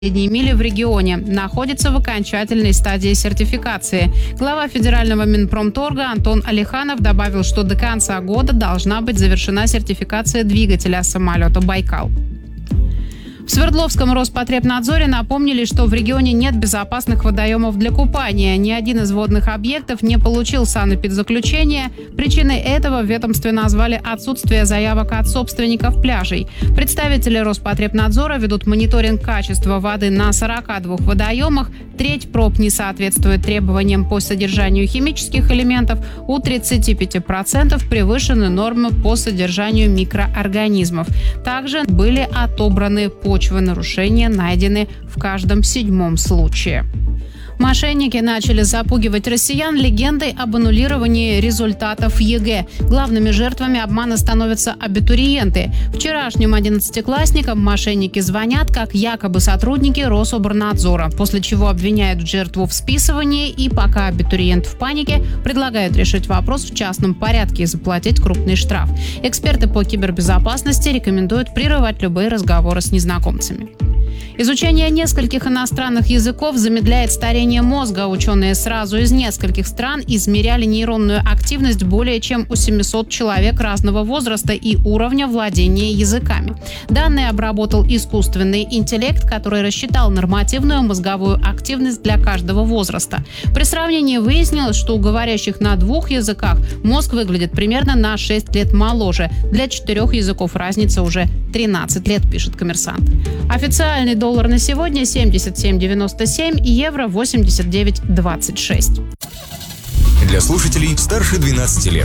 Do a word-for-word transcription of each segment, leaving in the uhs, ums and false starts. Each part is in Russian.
средней мили в регионе находится в окончательной стадии сертификации. Глава федерального Минпромторга Антон Алиханов добавил, что до конца года должна быть завершена сертификация двигателя самолета «Байкал». В Свердловском Роспотребнадзоре напомнили, что в регионе нет безопасных водоемов для купания. Ни один из водных объектов не получил санэпидзаключение. Причиной этого в ведомстве назвали отсутствие заявок от собственников пляжей. Представители Роспотребнадзора ведут мониторинг качества воды на сорока двух водоемах. Треть проб не соответствует требованиям по содержанию химических элементов. У тридцати пяти процентов превышены нормы по содержанию микроорганизмов. Также были отобраны почвы. Нарушения найдены в каждом седьмом случае. Мошенники начали запугивать россиян легендой об аннулировании результатов ЕГЭ. Главными жертвами обмана становятся абитуриенты. Вчерашним одиннадцатиклассникам мошенники звонят как якобы сотрудники Рособорнадзора, после чего обвиняют жертву в списывании и, пока абитуриент в панике, предлагают решить вопрос в частном порядке и заплатить крупный штраф. Эксперты по кибербезопасности рекомендуют прерывать любые разговоры с незнакомцами. Изучение нескольких иностранных языков замедляет старение мозга. Ученые сразу из нескольких стран измеряли нейронную активность более чем у семисот человек разного возраста и уровня владения языками. Данные обработал искусственный интеллект, который рассчитал нормативную мозговую активность для каждого возраста. При сравнении выяснилось, что у говорящих на двух языках мозг выглядит примерно на шесть лет моложе. Для четырех языков разница уже тринадцать лет, пишет «Коммерсант». Официальный доллар на сегодня семьдесят семь девяносто семь и евро восемьдесят девять двадцать шесть. Для слушателей старше двенадцати лет.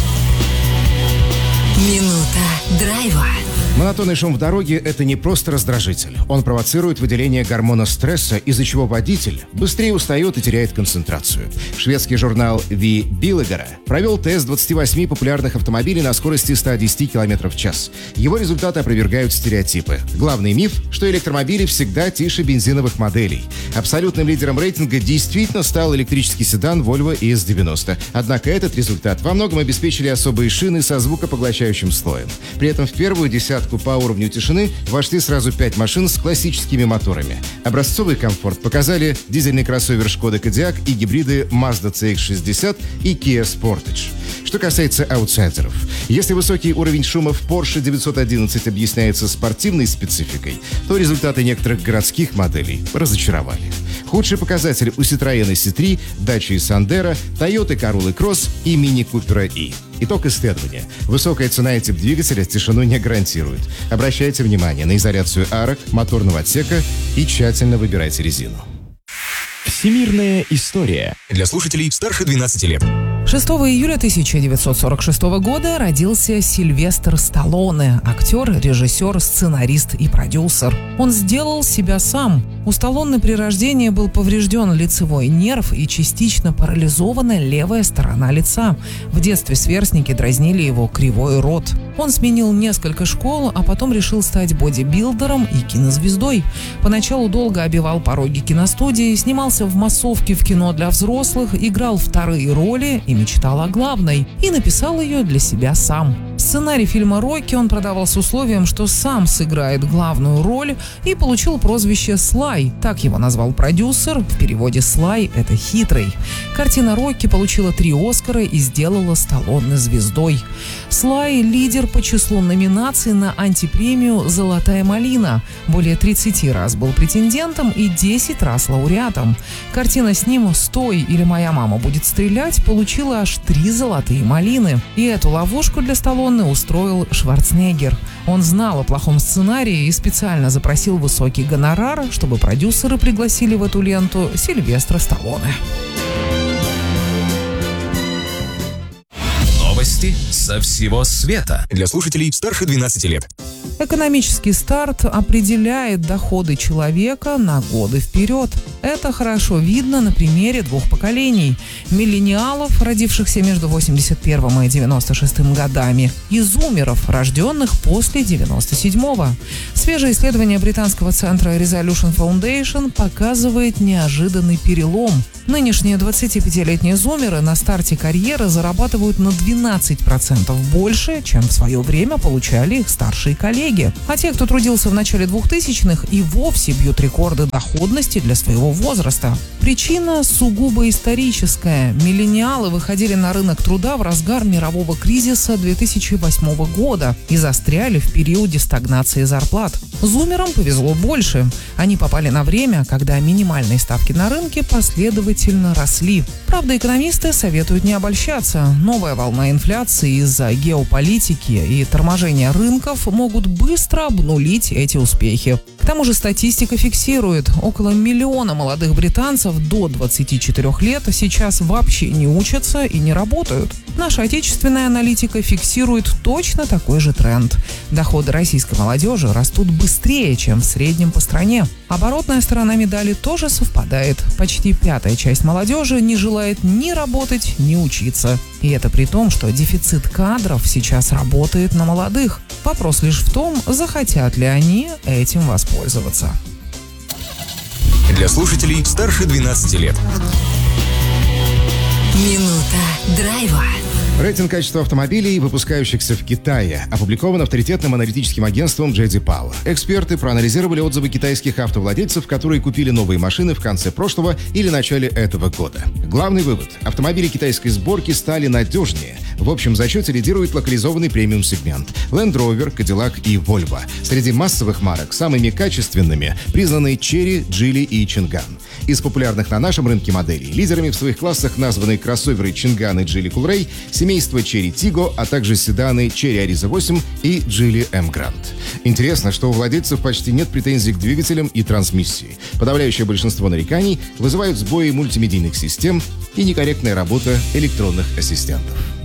Минута драйва. Монотонный шум в дороге – это не просто раздражитель. Он провоцирует выделение гормона стресса, из-за чего водитель быстрее устает и теряет концентрацию. Шведский журнал Ви Билlegera провел тест двадцати восьми популярных автомобилей на скорости ста десяти километров в час. Его результаты опровергают стереотипы. Главный миф, что электромобили всегда тише бензиновых моделей. Абсолютным лидером рейтинга действительно стал электрический седан Volvo и эс девяносто. Однако этот результат во многом обеспечили особые шины со звукопоглощающим слоем. При этом в первую десятку по уровню тишины вошли сразу пять машин с классическими моторами. Образцовый комфорт показали дизельный кроссовер Шкода Кодиак и гибриды Mazda си икс шестьдесят и Kia Sportage. Что касается аутсайдеров, если высокий уровень шума в Porsche девятьсот одиннадцать объясняется спортивной спецификой, то результаты некоторых городских моделей разочаровали. Худший показатель у Citroёn си три, Dacia Sandero, Toyota Corolla Cross и Mini Cooper E. Итог исследования. Высокая цена и тип двигателя тишину не гарантирует. Обращайте внимание на изоляцию арок, моторного отсека и тщательно выбирайте резину. Всемирная история. Для слушателей старше двенадцати лет. шестого июля тысяча девятьсот сорок шестого года родился Сильвестр Сталлоне, актер, режиссер, сценарист и продюсер. Он сделал себя сам. У Сталлоне при рождении был поврежден лицевой нерв и частично парализована левая сторона лица. В детстве сверстники дразнили его «кривой рот». Он сменил несколько школ, а потом решил стать бодибилдером и кинозвездой. Поначалу долго обивал пороги киностудии, снимался в массовке в кино для взрослых, играл вторые роли и мечтал о главной. И написал ее для себя сам. Сценарий фильма «Рокки» он продавал с условием, что сам сыграет главную роль, и получил прозвище «Слай». Так его назвал продюсер. В переводе «Слай» — это «хитрый». Картина «Рокки» получила три Оскара и сделала Сталлоне звездой. Слай — лидер по числу номинаций на антипремию «Золотая малина». Более тридцати раз был претендентом и десять раз лауреатом. Картина с ним «Стой, или моя мама будет стрелять» получила аж три золотые малины. И эту ловушку для Сталлоне устроил Шварценеггер. Он знал о плохом сценарии и специально запросил высокий гонорар, чтобы продюсеры пригласили в эту ленту Сильвестра Сталлоне. Новости со всего света. Для слушателей старше двенадцати лет. Экономический старт определяет доходы человека на годы вперед. Это хорошо видно на примере двух поколений – миллениалов, родившихся между восемьдесят первым и девяносто шестым годами, и зумеров, рожденных после девяносто седьмого. Свежее исследование британского центра Resolution Foundation показывает неожиданный перелом. Нынешние двадцатипятилетние зумеры на старте карьеры зарабатывают на двенадцать процентов процентов больше, чем в свое время получали их старшие коллеги. А те, кто трудился в начале двухтысячных, и вовсе бьют рекорды доходности для своего возраста. Причина сугубо историческая. Миллениалы выходили на рынок труда в разгар мирового кризиса две тысячи восьмого года и застряли в периоде стагнации зарплат. Зумерам повезло больше. Они попали на время, когда минимальные ставки на рынке последовательно росли. Правда, экономисты советуют не обольщаться. Новая волна инфляции из-за геополитики и торможения рынков могут быстро обнулить эти успехи. К тому же статистика фиксирует, около миллиона молодых британцев до двадцати четырёх лет сейчас вообще не учатся и не работают. Наша отечественная аналитика фиксирует точно такой же тренд. Доходы российской молодежи растут быстрее, чем в среднем по стране. Оборотная сторона медали тоже совпадает. Почти пятая часть молодежи не желает ни работать, ни учиться. И это при том, что дефицит кадров сейчас работает на молодых. Вопрос лишь в том, захотят ли они этим воспользоваться. Для слушателей старше двенадцати лет. Минута драйва. Рейтинг качества автомобилей, выпускающихся в Китае, опубликован авторитетным аналитическим агентством джей ди Power. Эксперты проанализировали отзывы китайских автовладельцев, которые купили новые машины в конце прошлого или начале этого года. Главный вывод – автомобили китайской сборки стали надежнее. В общем зачете лидирует локализованный премиум-сегмент – Land Rover, Cadillac и Volvo. Среди массовых марок самыми качественными признаны Chery, Geely и Changan. Из популярных на нашем рынке моделей лидерами в своих классах названы кроссоверы Changan и Geely Coolray, семейство Chery Tiggo, а также седаны Chery Ariza восемь и Geely M Grand. Интересно, что у владельцев почти нет претензий к двигателям и трансмиссии. Подавляющее большинство нареканий вызывают сбои мультимедийных систем и некорректная работа электронных ассистентов.